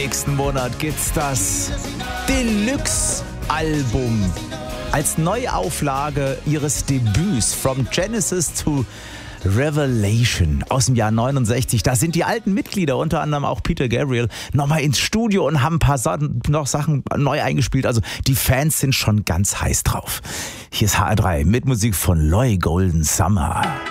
nächsten Monat gibt's das Deluxe-Album als Neuauflage ihres Debüts From Genesis to Revelation aus dem Jahr 69. Da sind die alten Mitglieder, unter anderem auch Peter Gabriel, nochmal ins Studio und haben ein paar Sachen neu eingespielt. Also die Fans sind schon ganz heiß drauf. Hier ist HR3 mit Musik von Loy Golden Summer.